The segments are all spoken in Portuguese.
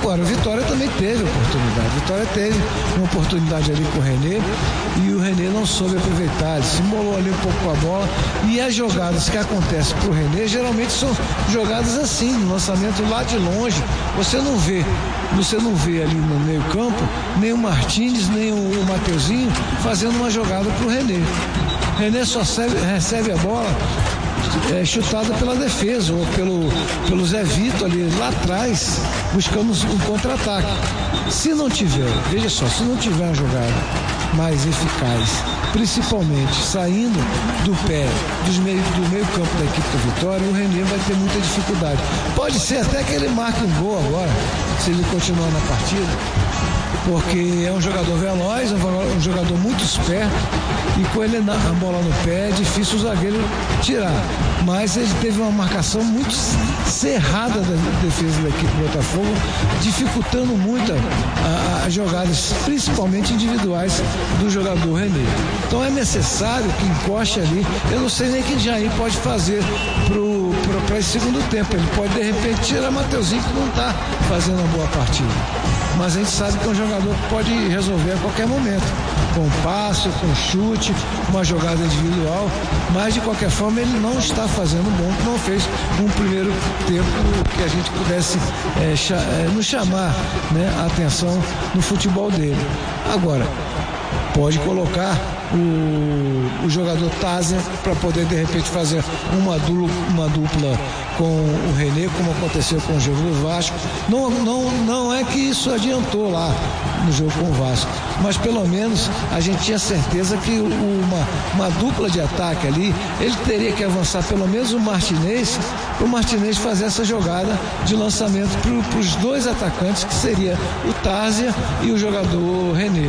Agora, o Vitória também teve oportunidade. O Vitória teve uma oportunidade ali com o René e o René não soube aproveitar. Ele se embolou ali um pouco com a bola e as jogadas que acontecem pro René geralmente são jogadas assim, no lançamento lá de longe. Você não vê ali no meio campo nem o Martins, nem o Mateuzinho fazendo uma jogada pro René. O René só recebe a bola chutada pela defesa ou pelo Zé Vitor ali lá atrás, buscando um contra-ataque. Se não tiver uma jogada mais eficaz, principalmente saindo do pé do meio campo da equipe do Vitória, o René vai ter muita dificuldade. Pode ser até que ele marque um gol agora, se ele continuar na partida, porque é um jogador veloz, um jogador muito esperto, e com ele a bola no pé é difícil o zagueiro tirar. Mas ele teve uma marcação muito cerrada da defesa da equipe do Botafogo, dificultando muito as jogadas, principalmente individuais, do jogador René. Então é necessário que encoste ali. Eu não sei nem o que Jair pode fazer para esse segundo tempo. Ele pode de repente tirar Mateuzinho, que não está fazendo uma boa partida. Mas a gente sabe que é um jogador que pode resolver a qualquer momento, com passe, com chute, uma jogada individual, mas de qualquer forma ele não está fazendo bom, não fez um primeiro tempo que a gente pudesse nos chamar, né, a atenção no futebol dele. Agora, pode colocar o jogador Tásia para poder de repente fazer uma dupla com o René, como aconteceu com o jogo do Vasco. Não é que isso adiantou lá no jogo com o Vasco, mas pelo menos a gente tinha certeza que uma dupla de ataque ali, ele teria que avançar pelo menos o Martinez, para o Martinez fazer essa jogada de lançamento para os dois atacantes, que seria o Tásia e o jogador René.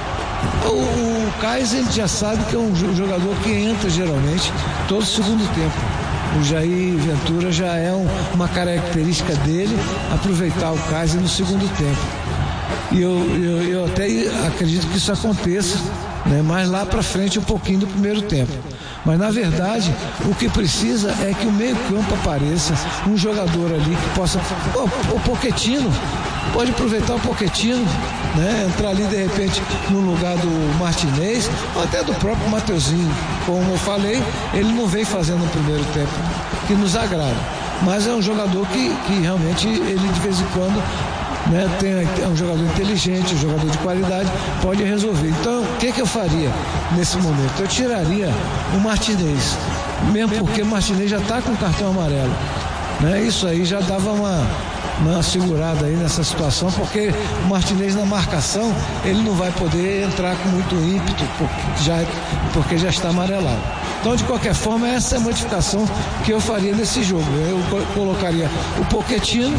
O Kaiser, a gente já sabe que é um jogador que entra geralmente todo segundo tempo. O Jair Ventura já é uma característica dele aproveitar o Kaiser no segundo tempo. E eu até acredito que isso aconteça, né, mais lá para frente um pouquinho do primeiro tempo. Mas na verdade o que precisa é que o meio campo apareça um jogador ali que possa, o Pochettino pode aproveitar o Pochettino, né, entrar ali de repente no lugar do Martinez ou até do próprio Mateuzinho. Como eu falei, ele não vem fazendo no primeiro tempo que nos agrada, mas é um jogador que realmente ele de vez em quando, né, é um jogador inteligente, um jogador de qualidade, pode resolver. Então, o que eu faria nesse momento? Eu tiraria o Martinez, mesmo porque o Martinez já está com cartão amarelo, né? Isso aí já dava uma segurada aí nessa situação, porque o Martinez na marcação, ele não vai poder entrar com muito ímpeto, porque já está amarelado. Então, de qualquer forma, essa é a modificação que eu faria nesse jogo. Eu colocaria o Pochettino,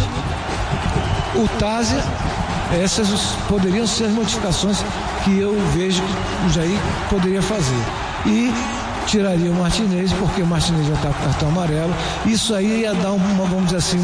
o Tásia, essas poderiam ser as modificações que eu vejo que o Jair poderia fazer. E tiraria o Martinez, porque o Martinez já está com cartão amarelo. Isso aí ia dar vamos dizer assim,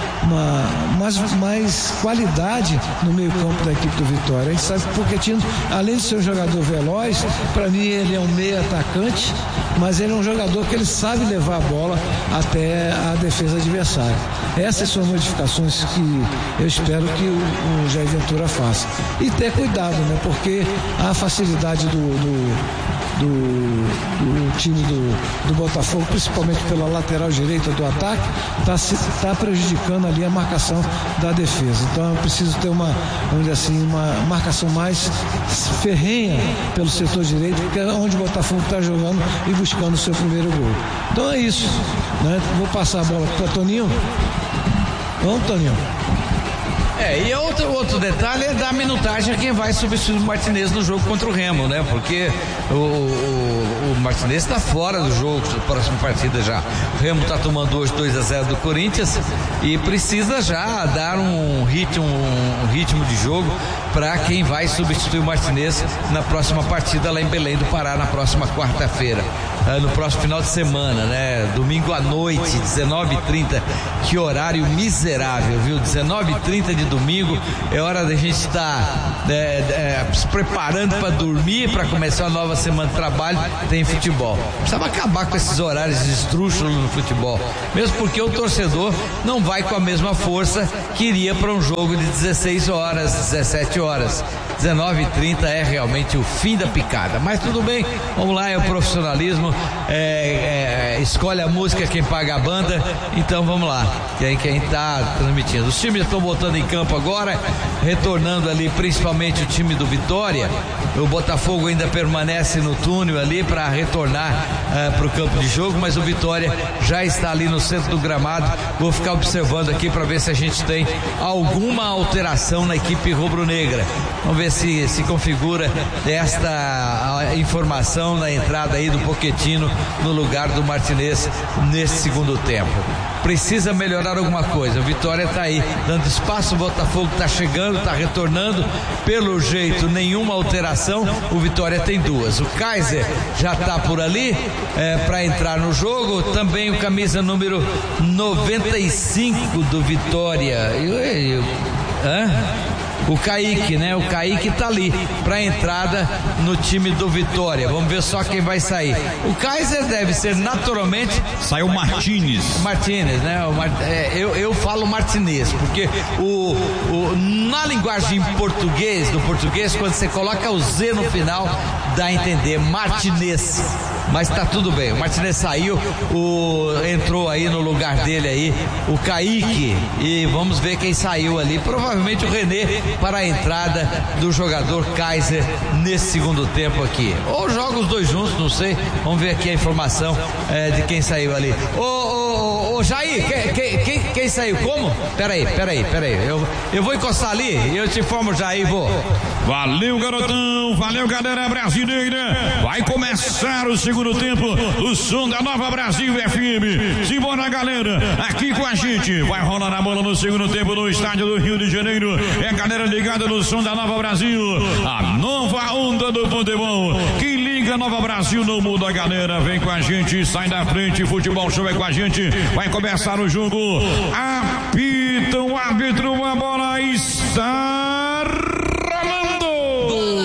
mais qualidade no meio campo da equipe do Vitória. A gente sabe que o Pochettino, além de ser um jogador veloz, para mim ele é um meio atacante, mas ele é um jogador que ele sabe levar a bola até a defesa adversária. Essas são as modificações que eu espero que o Jair Ventura faça. E ter cuidado, né? Porque a facilidade do time do Botafogo, principalmente pela lateral direita do ataque, está prejudicando ali a marcação da defesa. Então é preciso ter vamos dizer assim, uma marcação mais ferrenha pelo setor direito, porque é onde o Botafogo está jogando e buscando o seu primeiro gol. Então é isso, né? Vou passar a bola para Toninho. Vamos, Toninho. E outro detalhe é dar minutagem a quem vai substituir o Martinez no jogo contra o Remo, né? Porque o Martinez está fora do jogo, próxima partida já. O Remo está tomando hoje 2-0 do Corinthians e precisa já dar um ritmo de jogo para quem vai substituir o Martinez na próxima partida lá em Belém do Pará, na próxima quarta-feira. No próximo final de semana, né? Domingo à noite, 19h30. Que horário miserável, viu? 19h30 de domingo, é hora da gente estar se preparando para dormir, para começar a nova semana de trabalho. Tem futebol. Precisava acabar com esses horários esdrúxulos no futebol, mesmo porque o torcedor não vai com a mesma força que iria para um jogo de 16 horas, 17 horas. 19h30 é realmente o fim da picada, mas tudo bem, vamos lá, é o profissionalismo, escolhe a música quem paga a banda, então vamos lá, quem está transmitindo. Os times estão voltando em campo agora, retornando ali principalmente o time do Vitória. O Botafogo ainda permanece no túnel ali para retornar para o campo de jogo, mas o Vitória já está ali no centro do gramado. Vou ficar observando aqui para ver se a gente tem alguma alteração na equipe rubro-negra. Vamos ver se configura esta informação na entrada aí do Pochettino no lugar do Martinez nesse segundo tempo. Precisa melhorar alguma coisa. O Vitória está aí dando espaço, o Botafogo está chegando, está retornando. Pelo jeito, nenhuma alteração. O Vitória tem duas. O Kaiser já está por ali para entrar no jogo. Também o camisa número 95 do Vitória. O Kaique, né? O Kaique tá ali pra entrada no time do Vitória. Vamos ver só quem vai sair. O Kaiser deve ser naturalmente. Saiu o Martínez. Martínez, né? Eu falo Martinez, porque na linguagem do português, quando você coloca o Z no final, dá a entender Martinez. Mas tá tudo bem. O Martinez saiu, entrou aí no lugar dele aí o Kaique. E vamos ver quem saiu ali. Provavelmente o René, para a entrada do jogador Kaiser nesse segundo tempo aqui. Ou joga os dois juntos, não sei. Vamos ver aqui a informação de quem saiu ali. Ô Jair, quem saiu? Como? Peraí. Eu vou encostar ali e eu te informo, Jair, vou. Valeu, garotão. Valeu, galera brasileira. Vai começar o segundo tempo. O som da Nova Brasil FM. Simbora, galera. Aqui com a gente. Vai rolar a bola no segundo tempo no estádio do Rio de Janeiro. É a galera ligada no som da Nova Brasil. A nova onda do futebol. Quem liga a Nova Brasil não muda, galera. Vem com a gente. Sai da frente. Futebol Show é com a gente. Vai começar o jogo. Apita o árbitro. A bola está